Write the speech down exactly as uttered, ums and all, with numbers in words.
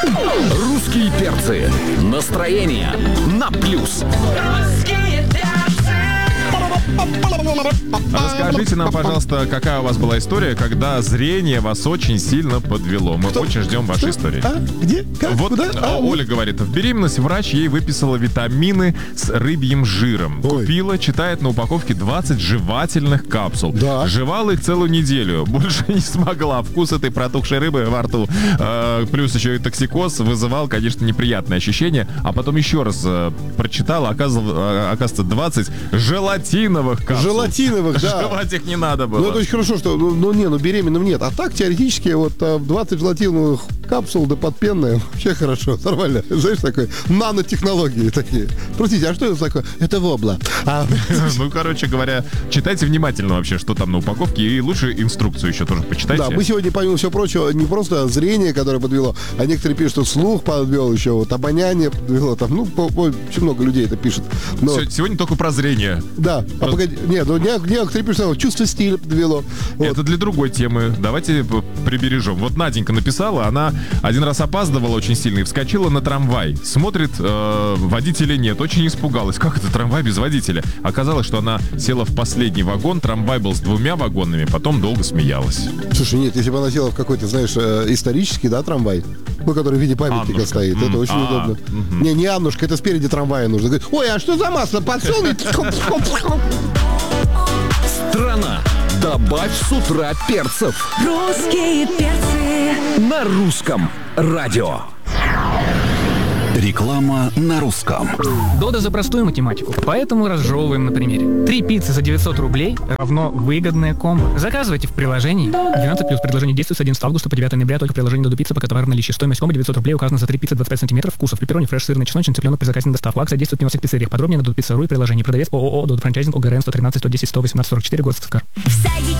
Русские перцы. Настроение на плюс. Расскажите нам, пожалуйста, какая у вас была история, когда зрение вас очень сильно подвело. Мы Кто? очень ждем вашей Что? истории. А? Где? Как? Вот Куда? а, А, Оля говорит, в беременность врач ей выписала витамины с рыбьим жиром. Ой. Купила, читает на упаковке двадцать жевательных капсул. Да. Жевала их целую неделю. Больше не смогла. Вкус этой протухшей рыбы во рту, э, плюс еще и токсикоз, вызывал, конечно, неприятные ощущения. А потом еще раз э, прочитала, оказывается, оказывается, двадцать желатиновых капсул. Желатиновых, да. Жевать их не надо было. Ну, это очень хорошо, что, ну, ну, не, ну, беременным нет. А так, теоретически, вот а, двадцать желатиновых капсул, да подпенные, вообще хорошо, нормально. Знаешь, такое, нанотехнологии такие. Простите, а что это такое? Это вобла. А, Ну, короче говоря, читайте внимательно вообще, что там на упаковке, и лучше инструкцию еще тоже почитайте. да, мы сегодня, помимо всего прочего, не просто зрение, которое подвело, а некоторые пишут, что слух подвел еще, вот обоняние подвело, там, ну, по- по- очень много людей это пишет. Но, Се- Сегодня только про зрение. да, а погоди, нет, ну, не- некоторые пишут, что чувство стиля подвело. Вот. Это для другой темы. Давайте п- прибережем. Вот Наденька написала, она один раз опаздывала очень сильно и вскочила на трамвай. Смотрит, э, водителя нет, очень испугалась. Как это трамвай без водителя? Оказалось, что она села в последний вагон, трамвай был с двумя вагонами, потом долго смеялась. Слушай, нет, если бы она села в какой-то, знаешь, э, исторический, да, трамвай, ну, который в виде памятника Аннушка. стоит, это М, очень а, удобно. мгм. Не, не Аннушка, это спереди трамвая нужно. Говорит, ой, а что за масло? Подсолнечное? Страна. Добавь с утра перцев. Русские перцы. На русском радио. Реклама на русском. Дода за простую математику, поэтому разжевываем на примере. Три пиццы за девятьсот рублей равно выгодное комбо. Заказывайте в приложении. двенадцать плюс. Предложение действует с одиннадцатого августа по девятое ноября. Только в приложении Додо Пицца, пока товар в наличии. Стоимость комбо девятьсот рублей. Указано за три пиццы двадцать пять сантиметров. Вкусов: пепперони, фреш, сырный, чесночный, цыпленок при заказе на доставку. Акция действует не во всех пиццериях. Подробнее на Додо Пицца точка ру и приложении. Продавец ООО Додо Франчайзинг ОГРН сто тринадцать сто десять сто восемнадцать сорок четыре, город Сыскар. В садике